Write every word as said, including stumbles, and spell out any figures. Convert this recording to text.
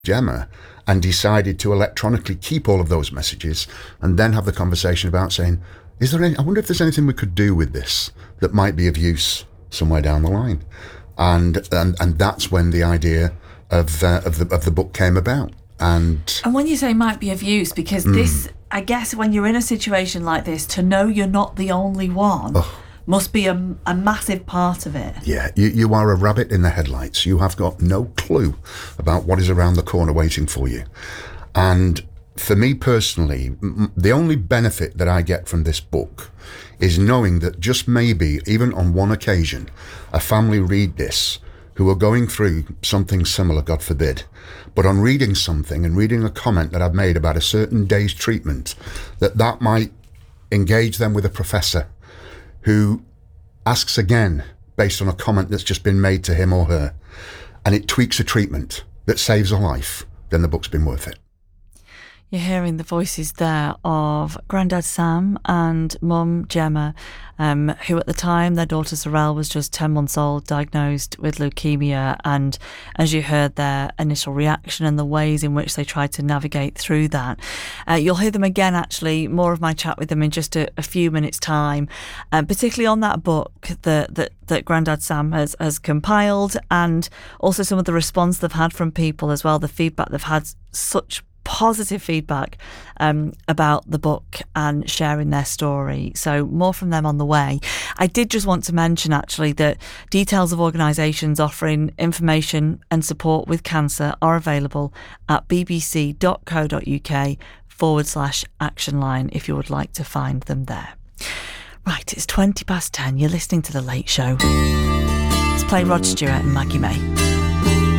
Gemma and decided to electronically keep all of those messages and then have the conversation about saying, is there any, I wonder if there's anything we could do with this that might be of use somewhere down the line. And and, and that's when the idea of uh, of the of the book came about. And and when you say might be of use, because mm. this, I guess when you're in a situation like this, to know you're not the only one oh. must be a, a massive part of it. Yeah, you, you are a rabbit in the headlights. You have got no clue about what is around the corner waiting for you. And for me personally, m- the only benefit that I get from this book is knowing that just maybe, even on one occasion, a family read this who are going through something similar, God forbid, but on reading something and reading a comment that I've made about a certain day's treatment, that that might engage them with a professor who asks again based on a comment that's just been made to him or her, and it tweaks a treatment that saves a life, then the book's been worth it. You're hearing the voices there of Grandad Sam and Mum Gemma, um, who at the time their daughter Sorrel was just ten months old, diagnosed with leukemia. And as you heard their initial reaction and the ways in which they tried to navigate through that. Uh, you'll hear them again, actually, more of my chat with them in just a, a few minutes' time, um, particularly on that book that, that, that Grandad Sam has, has compiled, and also some of the response they've had from people as well, the feedback they've had, such positive feedback um, about the book and sharing their story. So more from them on the way. I did just want to mention actually that details of organisations offering information and support with cancer are available at bbc.co.uk forward slash action line if you would like to find them there. Right, it's twenty past ten. You're listening to The Late Show. Let's play Rod Stewart and Maggie May.